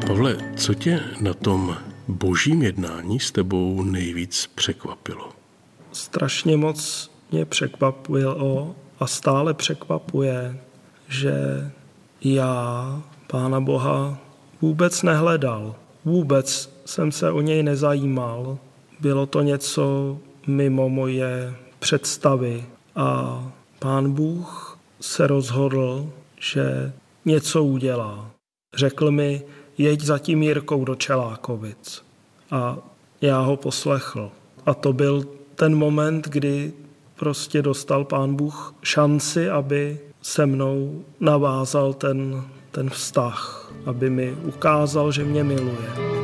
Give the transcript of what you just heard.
Pavle, co tě na tom božím jednání s tebou nejvíc překvapilo? Strašně moc mě překvapilo a stále překvapuje, že já Pána Boha vůbec nehledal. Vůbec jsem se o něj nezajímal. Bylo to něco mimo moje představy a Pán Bůh se rozhodl, že něco udělá. Řekl mi, jeď za tím Jirkou do Čelákovic. A já ho poslechl. A to byl ten moment, kdy prostě dostal Pán Bůh šanci, aby se mnou navázal ten vztah, aby mi ukázal, že mě miluje.